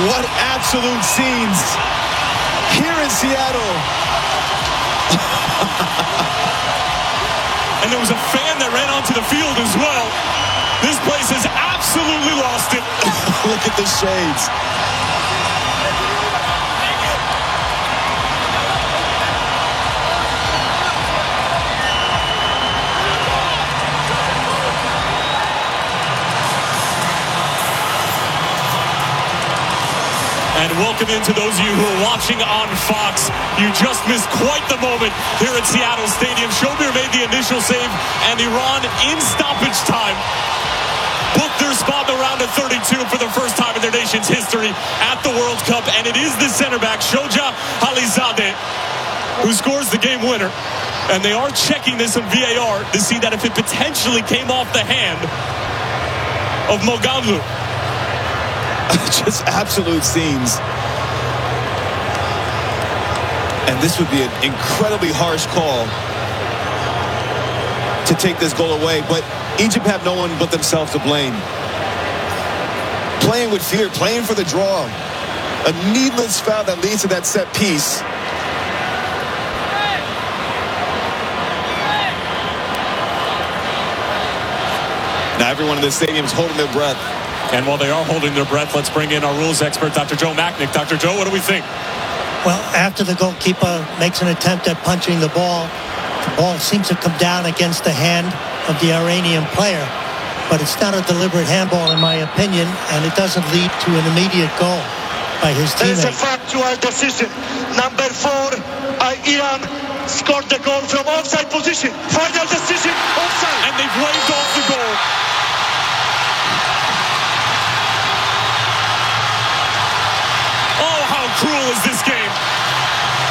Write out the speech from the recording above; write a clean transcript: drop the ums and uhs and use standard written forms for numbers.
What absolute scenes here in Seattle. And there was a fan that ran onto the field as well. This place has absolutely lost it. Look at the shades. And welcome into those of you who are watching on Fox. You just missed quite the moment here at Seattle Stadium. Shomir made the initial save, and Iran in stoppage time booked their spot in the round of 32 for the first time in their nation's history at the World Cup. And it is the center back, Shoja Alizadeh, who scores the game winner. And they are checking this on VAR to see that if it potentially came off the hand of Mogamlu. Just absolute scenes. And this would be an incredibly harsh call to take this goal away, but Egypt have no one but themselves to blame. Playing with fear, playing for the draw. A needless foul that leads to that set piece. Now everyone in this stadium is holding their breath. And while they are holding their breath, let's bring in our rules expert, Dr. Joe Machnik. Dr. Joe, what do we think? Well, after the goalkeeper makes an attempt at punching the ball seems to come down against the hand of the Iranian player. But it's not a deliberate handball, in my opinion, and it doesn't lead to an immediate goal by his teammate. There's a factual decision. Number 4, Iran scored the goal from offside position. Final decision, offside. And they've waved off the goal. Cruel is this game?